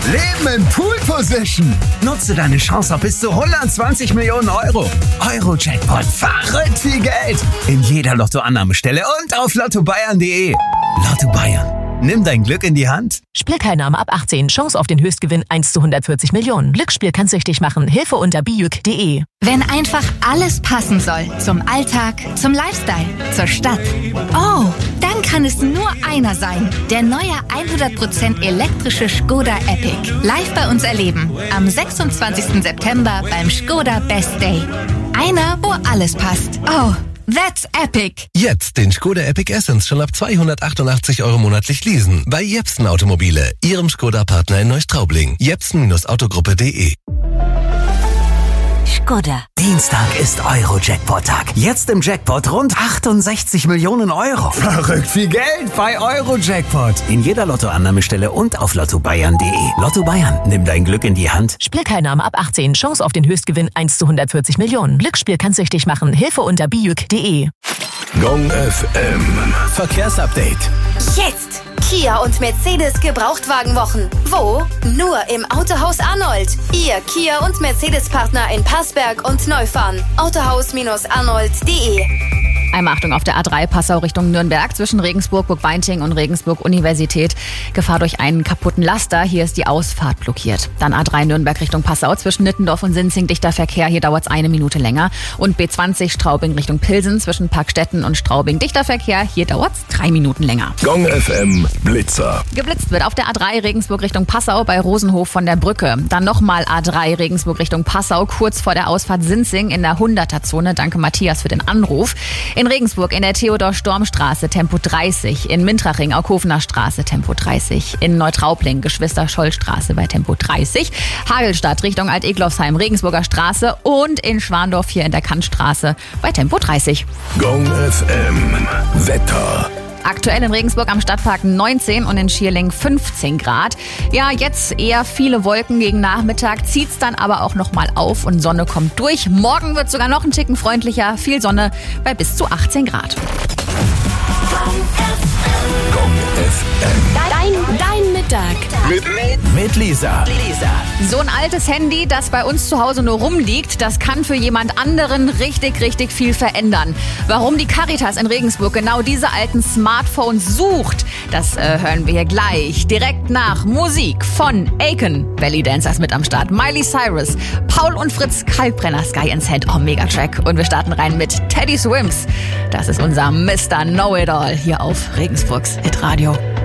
Leben in Pool Position. Nutze deine Chance auf bis zu 120 Millionen Euro. Euro-Jackpot. Verrückt viel Geld. In jeder Lottoannahmestelle und auf lottobayern.de. Lotto Bayern. Nimm dein Glück in die Hand. Spielteilnahme ab 18. Chance auf den Höchstgewinn 1 zu 140 Millionen. Glücksspiel kann süchtig machen. Hilfe unter biüc.de. Wenn einfach alles passen soll. Zum Alltag, zum Lifestyle, zur Stadt. Oh, dann kann es nur einer sein. Der neue 100% elektrische Skoda Epic. Live bei uns erleben. Am 26. September beim Skoda Best Day. Einer, wo alles passt. Oh, that's epic. Jetzt den Skoda Epic Essence schon ab 288 € monatlich leasen. Bei Jepsen Automobile, Ihrem Skoda-Partner in Neustraubling. Jepsen-Autogruppe.de. Skoda. Dienstag ist Euro-Jackpot-Tag. Jetzt im Jackpot rund 68 Millionen Euro. Verrückt viel Geld bei Euro-Jackpot. In jeder Lottoannahmestelle und auf lottobayern.de. Lotto Bayern, nimm dein Glück in die Hand. Spielteilnahme ab 18. Chance auf den Höchstgewinn 1 zu 140 Millionen. Glücksspiel kann süchtig machen. Hilfe unter biüc.de. Gong FM. Verkehrsupdate. Jetzt! Kia und Mercedes Gebrauchtwagenwochen. Wo? Nur im Autohaus Arnold. Ihr Kia und Mercedes-Partner in Passberg und Neufahren. Autohaus-arnold.de. Einmal Achtung auf der A3 Passau Richtung Nürnberg zwischen Regensburg, Burg-Beinting und Regensburg Universität. Gefahr durch einen kaputten Laster. Hier ist die Ausfahrt blockiert. Dann A3 Nürnberg Richtung Passau zwischen Nittendorf und Sinzing. Dichter Verkehr. Hier dauert es 1 Minute länger. Und B20 Straubing Richtung Pilsen zwischen Parkstetten und Straubing. Dichter Verkehr. Hier dauert es 3 Minuten länger. Gong FM Blitzer. Geblitzt wird auf der A3 Regensburg Richtung Passau bei Rosenhof von der Brücke. Dann nochmal A3 Regensburg Richtung Passau kurz vor der Ausfahrt Sinzing in der 100er-Zone. Danke Matthias für den Anruf. In Regensburg in der Theodor-Storm-Straße Tempo 30, in Mintraching Aukhofener Straße Tempo 30, in Neutraubling Geschwister-Scholl-Straße bei Tempo 30, Hagelstadt Richtung Alt-Eglofsheim Regensburger Straße und in Schwandorf hier in der Kantstraße bei Tempo 30. Gong FM Wetter. Aktuell in Regensburg am Stadtpark 19 und in Schierling 15 Grad. Ja, jetzt eher viele Wolken gegen Nachmittag, zieht's dann aber auch nochmal auf und Sonne kommt durch. Morgen wird sogar noch ein Ticken freundlicher, viel Sonne bei bis zu 18 Grad. Gong FM. Dein Mittag. Mit Lisa. So ein altes Handy, das bei uns zu Hause nur rumliegt, das kann für jemand anderen richtig, richtig viel verändern. Warum die Caritas in Regensburg genau diese alten Smartphones sucht, das hören wir hier gleich. Direkt nach Musik von Aiken. Belly Dancers mit am Start. Miley Cyrus, Paul und Fritz, Kalkbrenner, Sky in Sand, Omega-Track. Und wir starten rein mit Teddy Swims. Das ist unser Mr. Know-It-All hier auf Regensburgs Hitradio.